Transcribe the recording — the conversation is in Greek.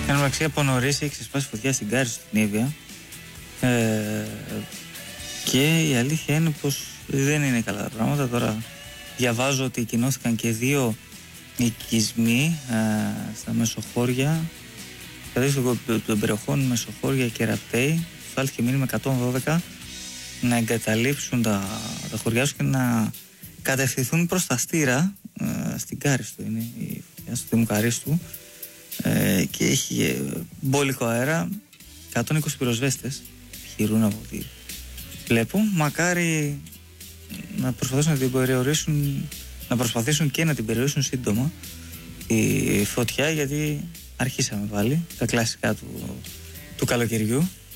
Εν μεταξύ από νωρίς έχει ξεσπάσει φωτιά στην Κάρη στην Ήβια και η αλήθεια είναι πως δεν είναι καλά τα πράγματα. Τώρα διαβάζω ότι κοινώθηκαν και 2 οικισμοί στα Μεσοχώρια, δηλαδή των περιοχών Μεσοχώρια και Ραπτέη. Φάλθηκε μήνυμα 112 να εγκαταλείψουν τα χωριά τους και να κατευθυνθούν προς τα Στήρα, στην Κάριστο είναι η φωτιά, στο Δήμο Καρίστου, και έχει μπόλικο αέρα. 120 πυροσβέστες χειρούν από ό,τι βλέπω. Μακάρι να προσπαθήσουν να την περιορίσουν, να προσπαθήσουν και να την περιορίσουν σύντομα η φωτιά, γιατί αρχίσαμε πάλι τα κλασικά του καλοκαιριού.